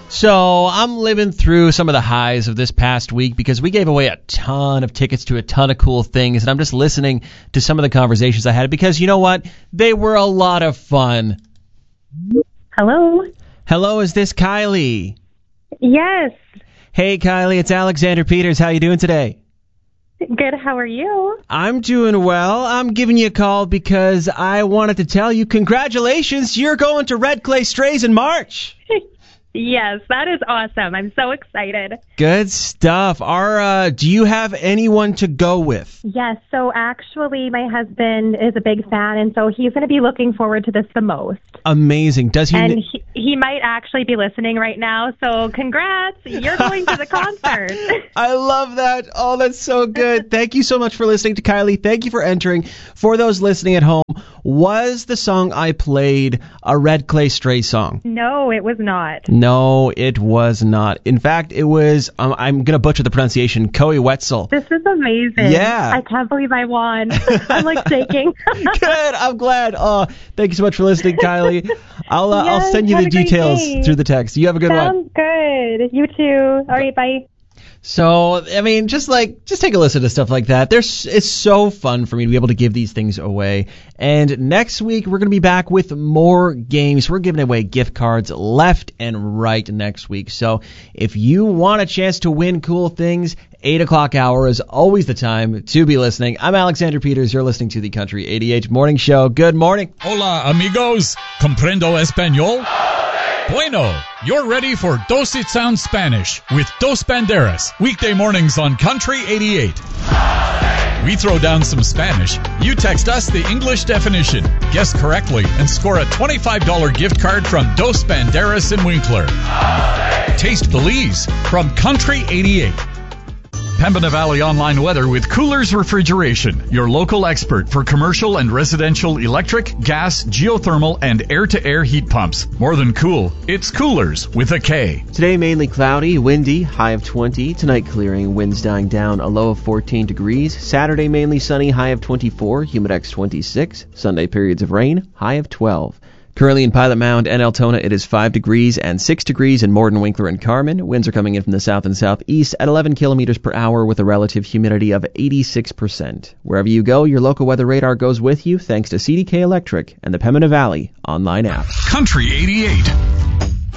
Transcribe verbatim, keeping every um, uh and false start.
So I'm living through some of the highs of this past week because we gave away a ton of tickets to a ton of cool things, and I'm just listening to some of the conversations I had because you know what? They were a lot of fun. Hello? Hello, is this Kylie? Yes. Hey, Kylie, it's Alexander Peters. How you doing today? Good, how are you? I'm doing well. I'm giving you a call because I wanted to tell you congratulations, you're going to Red Clay Strays in March. Yes, that is awesome. I'm so excited. Good stuff. Are, uh, do you have anyone to go with? Yes, so actually my husband is a big fan, and so he's going to be looking forward to this the most. Amazing. Does he? And kn- he, he might actually be listening right now, so congrats. You're going to the concert. I love that. Oh, that's so good. Thank you so much for listening to Kylie. Thank you for entering. For those listening at home, was the song I played a Red Clay Stray song? No, it was not. No, it was not. In fact, it was, um, I'm going to butcher the pronunciation, Koe Wetzel. This is amazing. Yeah. I can't believe I won. I'm like shaking. Good. I'm glad. Oh, thank you so much for listening, Kylie. I'll uh, Yes, I'll send you have the a great details day. through the text. You have a good one. Sounds good. You too. All right, bye. So, I mean, just like, just take a listen to stuff like that. There's, it's so fun for me to be able to give these things away. And next week, we're going to be back with more games. We're giving away gift cards left and right next week. So, if you want a chance to win cool things, eight o'clock hour is always the time to be listening. I'm Alexander Peters. You're listening to the Country eighty-eight Morning Show. Good morning. Hola, amigos. Comprendo español? Bueno, you're ready for Dos It Sounds Spanish with Dos Banderas, weekday mornings on Country eighty-eight. We throw down some Spanish. You text us the English definition, guess correctly, and score a twenty-five dollars gift card from Dos Banderas in Winkler. Taste Belize from Country eighty-eight. Pembina Valley Online Weather with Coolers Refrigeration, your local expert for commercial and residential electric, gas, geothermal, and air-to-air heat pumps. More than cool, it's Coolers with a K. Today mainly cloudy, windy, high of twenty. Tonight clearing, winds dying down, a low of fourteen degrees. Saturday mainly sunny, high of twenty-four, humidex twenty-six. Sunday periods of rain, high of twelve. Currently in Pilot Mound and Altona, it is five degrees and six degrees in Morden, Winkler, and Carmen. Winds are coming in from the south and southeast at eleven kilometers per hour with a relative humidity of eighty-six percent. Wherever you go, your local weather radar goes with you thanks to C D K Electric and the Pembina Valley online app. Country eighty-eight.